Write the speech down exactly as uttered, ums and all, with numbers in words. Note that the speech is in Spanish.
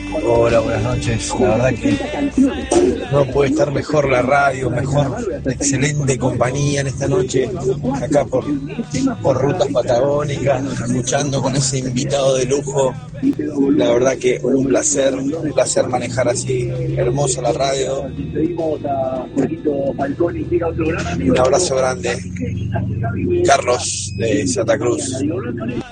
Hola, buenas noches. La verdad que no puede estar mejor la radio, mejor, excelente compañía en esta noche, acá por, por rutas patagónicas, escuchando con ese invitado de lujo. La verdad que un placer, un placer manejar así, hermosa la radio. Un abrazo grande, Carlos de Santa Cruz.